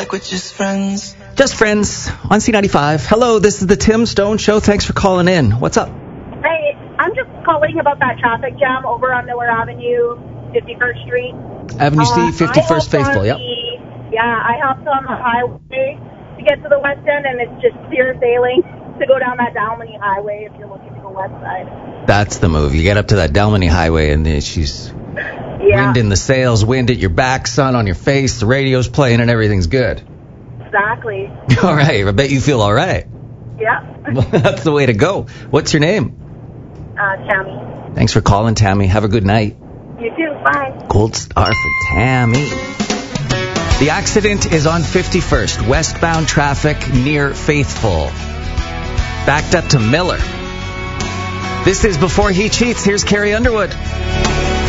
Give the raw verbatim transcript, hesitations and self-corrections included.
like we're just friends. Just friends on C ninety-five. Hello, this is the Tim Stone Show. Thanks for calling in. What's up? Hey, I'm just calling about that traffic jam over on Miller Avenue, fifty-first Street. Avenue C, Uh, fifty-first I hopped Faithful, on yep. the- Yeah, I hopped on the highway to get to the west end, and it's just clear sailing to go down that Dalmany Highway if you're looking to the west side. That's the move. You get up to that Dalmany Highway, and then she's Yeah, wind in the sails, wind at your back, sun on your face, the radio's playing, and everything's good. exactly. All right. I bet you feel all right. Yeah. That's the way to go. What's your name? Uh, Tammy. Thanks for calling, Tammy. Have a good night. You too. Bye. Gold star for Tammy. The accident is on fifty-first, westbound traffic near Faithful. Backed up to Miller. This is Before He Cheats. Here's Carrie Underwood.